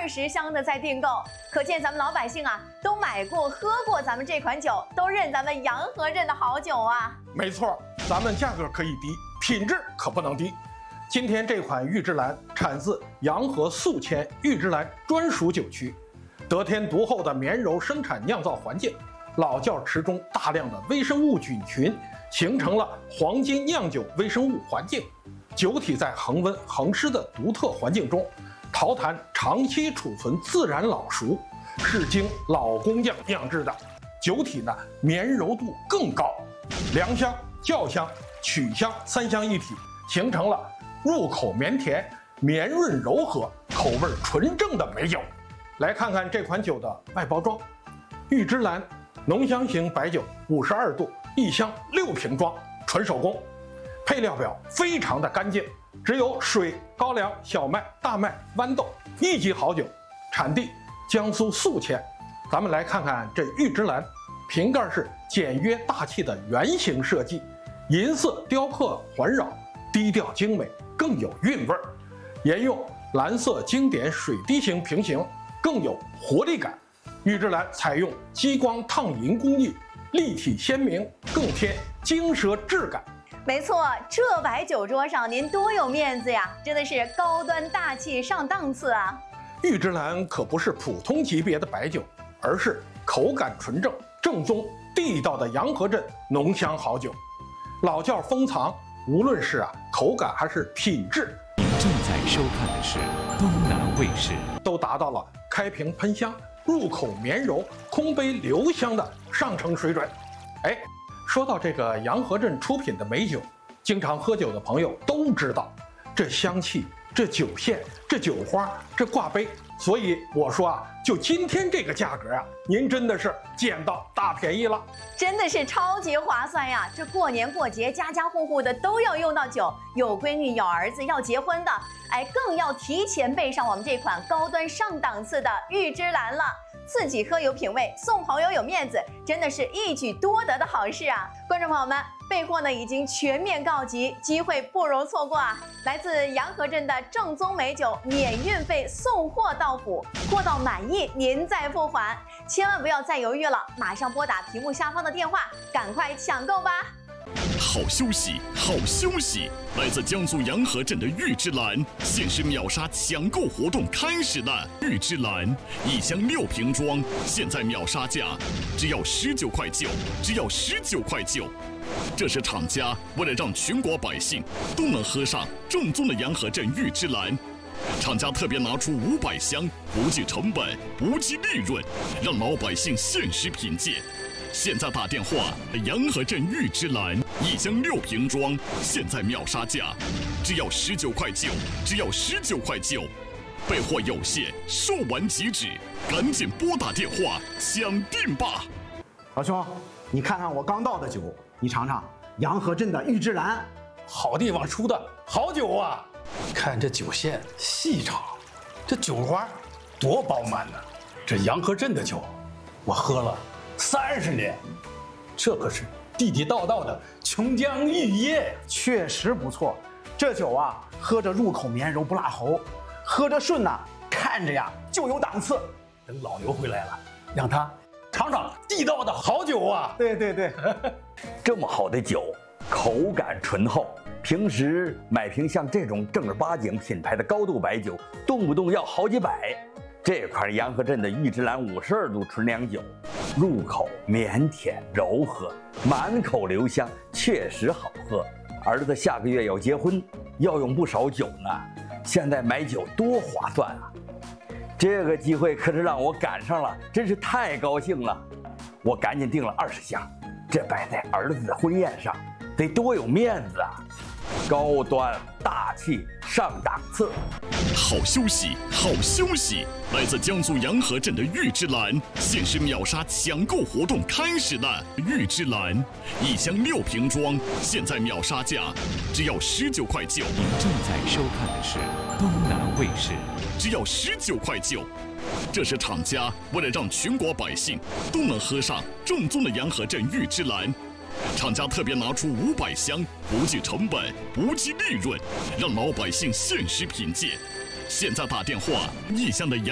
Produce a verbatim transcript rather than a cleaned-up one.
二十箱的在订购，可见咱们老百姓啊都买过喝过咱们这款酒，都认咱们洋河镇的好酒啊。 没错，咱们价格可以低，品质可不能低。今天这款玉芝兰产自洋河宿迁玉芝兰专属酒区，得天独厚的绵柔生产酿造环境，老窖池中大量的微生物菌群形成了黄金酿酒微生物环境，酒体在恒温恒湿的独特环境中，陶坛长期储存自然老熟，是经老工匠酿制的，酒体呢绵柔度更高，良香、酵香、曲香三香一体，形成了入口绵甜、绵润柔和、口味纯正的美酒。来看看这款酒的外包装，玉芝兰浓香型白酒，五十二度，一箱六瓶装，纯手工。配料表非常的干净，只有水、高粱、小麦、大麦、豌豆，一级好酒。产地江苏宿迁。咱们来看看这玉芝兰，瓶盖是简约大气的圆形设计，银色雕刻环绕，低调精美，更有韵味儿。沿用蓝色经典水滴形瓶形，更有活力感。玉芝兰采用激光烫银工艺，立体鲜明，更添精奢质感。 没错，这摆酒桌上您多有面子呀，真的是高端大气上档次啊！ 玉芝兰可不是普通级别的白酒，而是口感纯正、正宗地道的洋河镇浓香好酒，老窖封藏，无论是啊口感还是品质， 您正在收看的是东南卫视， 都达到了开瓶喷香、入口绵柔、空杯留香的上乘水准。哎，说到这个洋河镇出品的美酒，经常喝酒的朋友都知道，这香气、这酒线、这酒花、这挂杯，所以我说啊，就今天这个价格啊，您真的是捡到大便宜了， 真的是超级划算呀！这过年过节，家家户户的都要用到酒，有闺女、有儿子要结婚的，哎，更要提前备上我们这款高端上档次的玉芝兰了。自己喝有品味，送朋友有面子，真的是一举多得的好事啊！观众朋友们，备货呢已经全面告急，机会不容错过啊！来自洋河镇的正宗美酒，免运费送货到府，货到满意您再付款，千万不要再犹豫了，马上拨打屏幕下方的电话，赶快抢购吧！ 好休息，好休息！来自江苏洋河镇的玉芝兰限时秒杀抢购活动开始了！玉芝兰一箱六瓶装，现在秒杀价只要十九块九，只要十九块九。这是厂家为了让全国百姓都能喝上正宗的洋河镇玉芝兰，厂家特别拿出五百箱，不计成本，不计利润，让老百姓限时品鉴。现在打电话，洋河镇玉芝兰一箱六瓶装，现在秒杀价只要十九块九，只要十九块九。备货有限，售完即止，赶紧拨打电话抢订吧！ 老兄，你看看我刚倒的酒，你尝尝洋河镇的玉芝兰， 好地方出的好酒啊！看这酒线细长，这酒花多饱满呢。这洋河镇的酒，我喝了三十年，这可是地地道道的琼浆玉液， 确实不错。这酒啊，喝着入口绵柔不辣喉，喝着顺呐、啊，看着呀就有档次。 等老刘回来了，让他尝尝地道的好酒啊！ 对对对， 这么好的酒，口感醇厚，平时买瓶像这种正儿八经品牌的高度白酒，动不动要好几百。这款洋河镇的玉芝兰五十二度纯粮酒，入口绵甜柔和，满口留香，确实好喝。儿子下个月要结婚，要用不少酒呢，现在买酒多划算啊！这个机会可是让我赶上了，真是太高兴了。我赶紧订了二十箱，这摆在儿子的婚宴上，得多有面子啊！高端大气上档次。 好休息，好休息！来自江苏洋河镇的玉芝兰限时秒杀抢购活动开始了！玉芝兰一箱六瓶装，现在秒杀价只要十九块九。 您正在收看的是东南卫视， 只要十九块九。这是厂家为了让全国百姓都能喝上正宗的洋河镇玉芝兰，厂家特别拿出五百箱，不计成本，不计利润，让老百姓限时品鉴。现在打电话，一箱的洋